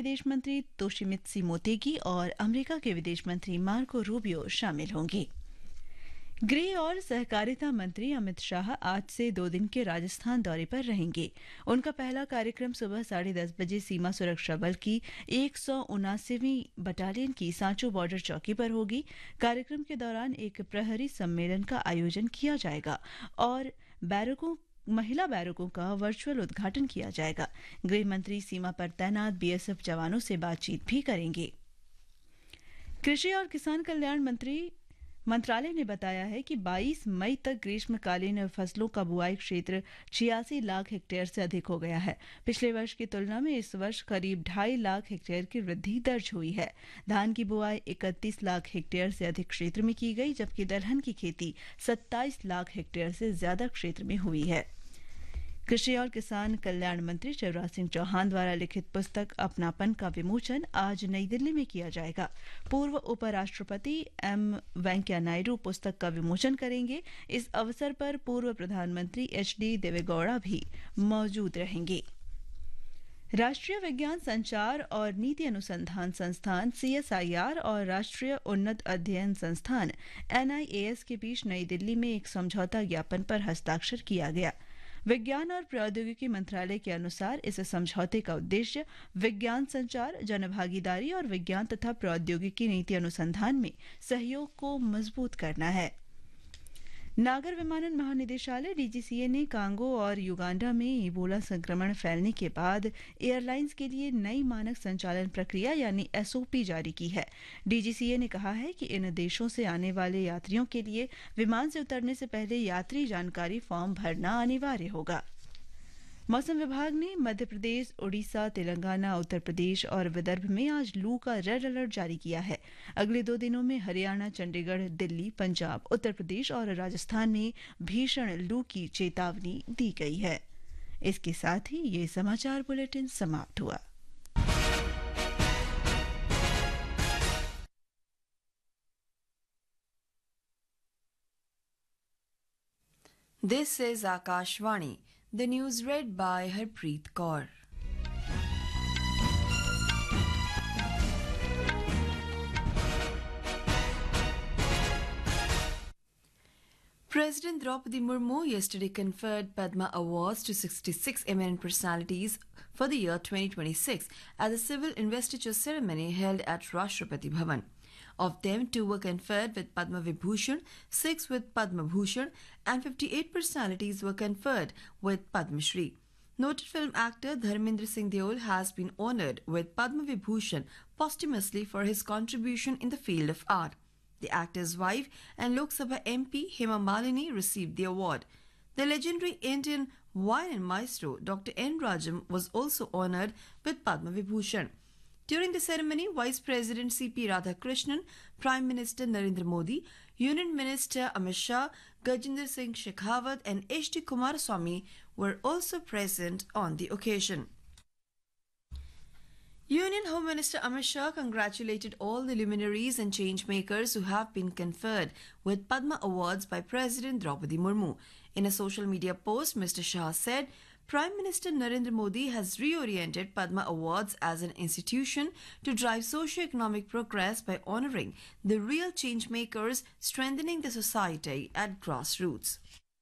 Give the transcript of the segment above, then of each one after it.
विदेश मंत्री Toshimitsu Motegi और अमेरिका के विदेश मंत्री मार्को रूबियो शामिल होंगे। गृह और सहकारिता मंत्री अमित शाह आज से 2 दिन के राजस्थान दौरे पर रहेंगे। उनका पहला कार्यक्रम सुबह 10:30 बजे सीमा सुरक्षा बल की 179वीं बटालियन की सांचो बॉर्डर चौकी पर होगी। कार्यक्रम के दौरान एक प्रहरी सम्मेलन का आयोजन किया जाएगा और महिला बैरकों का वर्चुअल उद्घाटन किया जाएगा। गृह मंत्री सीमा पर तैनात बीएसएफ जवानों से बातचीत भी करेंगे। कृषि और किसान कल्याण मंत्रालय ने बताया है कि 22 मई तक ग्रीष्मकालीन फसलों का बुआई क्षेत्र 86 लाख हेक्टेयर से अधिक हो गया है। पिछले वर्ष की तुलना में इस वर्ष करीब 2.5 लाख हेक्टेयर की वृद्धि दर्ज हुई है। धान की बुआई 31 लाख हेक्टेयर से अधिक क्षेत्र में की गई, जबकि दलहन की खेती 27 लाख हेक्टेयर से ज्यादा क्षेत्र में हुई है। कृषि और किसान कल्याण मंत्री शिवराज सिंह चौहान द्वारा लिखित पुस्तक अपनापन का विमोचन आज नई दिल्ली में किया जाएगा। पूर्व उपराष्ट्रपति एम वेंकैया नायडू पुस्तक का विमोचन करेंगे। इस अवसर पर पूर्व प्रधानमंत्री एचडी देवेगौड़ा भी मौजूद रहेंगे। राष्ट्रीय विज्ञान संचार और नीति अनुसंधान संस्थान सीएसआईआर और राष्ट्रीय उन्नत अध्ययन संस्थान एनआईएएस के बीच नई दिल्ली में एक समझौता ज्ञापन पर हस्ताक्षर किया गया। विज्ञान और प्रौद्योगिकी मंत्रालय के अनुसार इस समझौते का उद्देश्य विज्ञान संचार, जनभागीदारी और विज्ञान तथा प्रौद्योगिकी नीति अनुसंधान में सहयोग को मजबूत करना है। नागर विमानन महानिदेशालय डीजीसीए ने कांगो और युगांडा में इबोला संक्रमण फैलने के बाद एयरलाइंस के लिए नई मानक संचालन प्रक्रिया यानी एसओपी जारी की है। डीजीसीए ने कहा है कि इन देशों से आने वाले यात्रियों के लिए विमान से उतरने से पहले यात्री जानकारी फॉर्म भरना अनिवार्य होगा। मौसम विभाग ने मध्य प्रदेश, उड़ीसा, तेलंगाना, उत्तर प्रदेश और विदर्भ में आज लू का रेड अलर्ट जारी किया है। अगले 2 दिनों में हरियाणा, चंडीगढ़, दिल्ली, पंजाब, उत्तर प्रदेश और राजस्थान में भीषण लू की चेतावनी दी गई है। इसके साथ ही ये समाचार बुलेटिन समाप्त हुआ। This is Akashvani. The news read by Harpreet Kaur. President Draupadi Murmu yesterday conferred Padma Awards to 66 eminent personalities for the year 2026 at the civil investiture ceremony held at Rashtrapati Bhavan. Of them, 2 were conferred with Padma Vibhushan, 6 with Padma Bhushan, and 58 personalities were conferred with Padma Shri. Noted film actor Dharmendra Singh Deol has been honoured with Padma Vibhushan posthumously for his contribution in the field of art. The actor's wife and Lok Sabha MP Hema Malini received the award. The legendary Indian violin maestro Dr. N. Rajam was also honoured with Padma Vibhushan. During the ceremony, Vice President C.P. Radhakrishnan, Prime Minister Narendra Modi, Union Minister Amit Shah, Gajendra Singh Shekhawat and H.D. Kumaraswamy were also present on the occasion. Union Home Minister Amit Shah congratulated all the luminaries and changemakers who have been conferred with Padma Awards by President Draupadi Murmu. In a social media post, Mr. Shah said, Prime Minister Narendra Modi has reoriented Padma Awards as an institution to drive socio-economic progress by honouring the real change makers, strengthening the society at grassroots.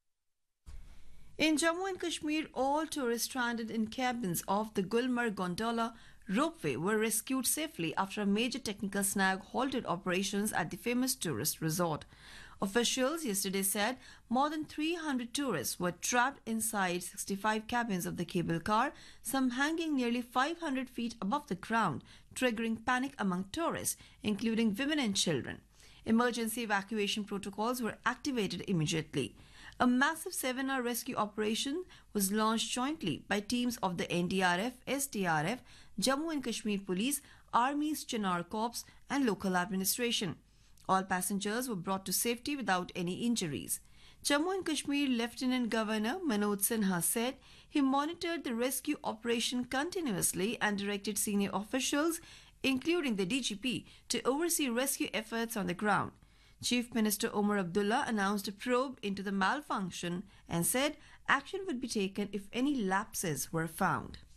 In Jammu and Kashmir, all tourists stranded in cabins of the Gulmarg gondola ropeway were rescued safely after a major technical snag halted operations at the famous tourist resort. Officials yesterday said more than 300 tourists were trapped inside 65 cabins of the cable car, some hanging nearly 500 feet above the ground, triggering panic among tourists, including women and children. Emergency evacuation protocols were activated immediately. A massive 7-hour rescue operation was launched jointly by teams of the NDRF, SDRF, Jammu and Kashmir Police, Army's Chinar Corps, and local administration. All passengers were brought to safety without any injuries. Jammu and Kashmir Lieutenant Governor Manoj Sinha said he monitored the rescue operation continuously and directed senior officials, including the DGP, to oversee rescue efforts on the ground. Chief Minister Omar Abdullah announced a probe into the malfunction and said action would be taken if any lapses were found.